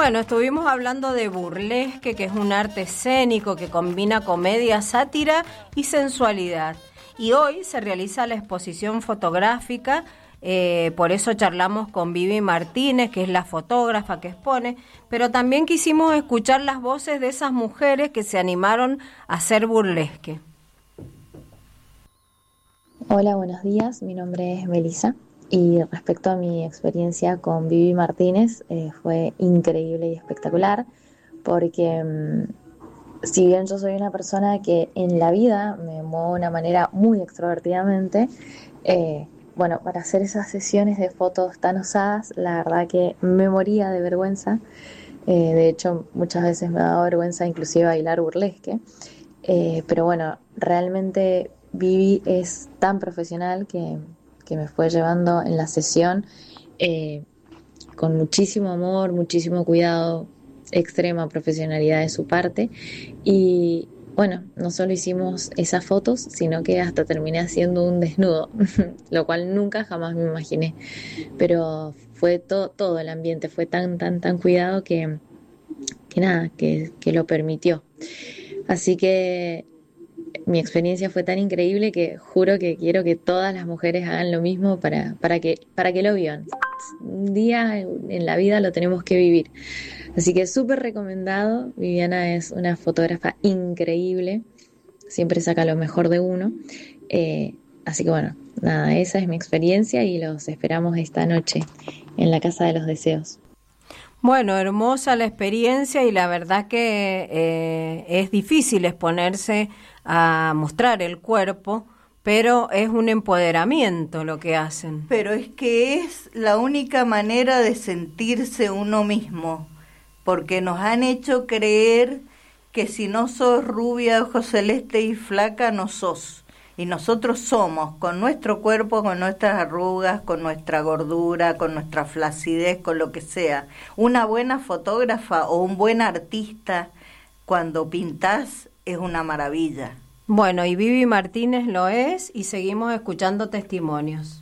Bueno, estuvimos hablando de burlesque, que es un arte escénico que combina comedia, sátira y sensualidad. Y hoy se realiza la exposición fotográfica, por eso charlamos con Vivi Martínez, que es la fotógrafa que expone, pero también quisimos escuchar las voces de esas mujeres que se animaron a hacer burlesque. Hola, buenos días. Mi nombre es Melissa y respecto a mi experiencia con Vivi Martínez, fue increíble y espectacular porque si bien yo soy una persona que en la vida me muevo de una manera muy extrovertidamente, bueno, para hacer esas sesiones de fotos tan osadas, la verdad que me moría de vergüenza. De hecho, muchas veces me ha dado vergüenza inclusive bailar burlesque. Pero bueno, realmente Vivi es tan profesional que me fue llevando en la sesión eh, con muchísimo amor, muchísimo cuidado, extrema profesionalidad de su parte. Y bueno, no solo hicimos esas fotos, sino que hasta terminé haciendo un desnudo, lo cual nunca jamás me imaginé. Pero fue todo el ambiente, fue tan cuidado que nada, que lo permitió. Así que mi experiencia fue tan increíble que juro que quiero que todas las mujeres hagan lo mismo para que lo vivan. Un día en la vida lo tenemos que vivir. Así que súper recomendado. Viviana es una fotógrafa increíble, siempre saca lo mejor de uno. Así que bueno, nada, esa es mi experiencia y los esperamos esta noche en la Casa de los Deseos. Bueno, hermosa la experiencia y la verdad que es difícil exponerse a mostrar el cuerpo, pero es un empoderamiento lo que hacen. Pero es que es la única manera de sentirse uno mismo, porque nos han hecho creer que si no sos rubia, ojos celeste y flaca, no sos. Y nosotros somos, con nuestro cuerpo, con nuestras arrugas, con nuestra gordura, con nuestra flacidez, con lo que sea. Una buena fotógrafa o un buen artista, cuando pintás, es una maravilla. Bueno, y Vivi Martínez lo es y seguimos escuchando testimonios.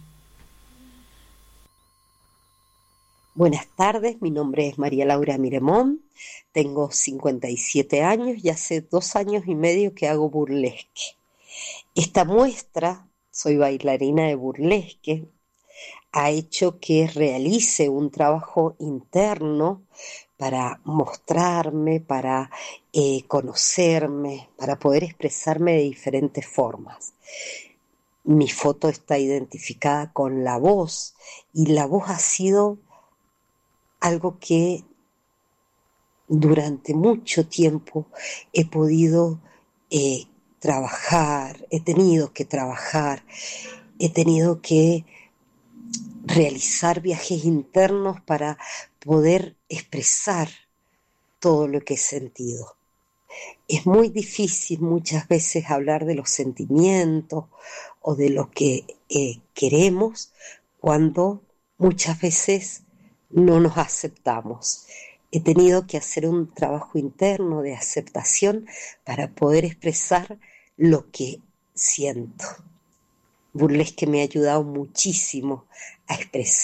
Buenas tardes, mi nombre es María Laura Miremón, tengo 57 años y hace 2 años y medio que hago burlesque. Esta muestra, soy bailarina de burlesque, ha hecho que realice un trabajo interno para mostrarme, para conocerme, para poder expresarme de diferentes formas. Mi foto está identificada con la voz y la voz ha sido algo que durante mucho tiempo he podido trabajar, he tenido que trabajar, he tenido que realizar viajes internos para poder expresar todo lo que he sentido. Es muy difícil muchas veces hablar de los sentimientos o de lo que queremos cuando muchas veces no nos aceptamos. He tenido que hacer un trabajo interno de aceptación para poder expresar lo que siento. Burlesque me ha ayudado muchísimo a expresar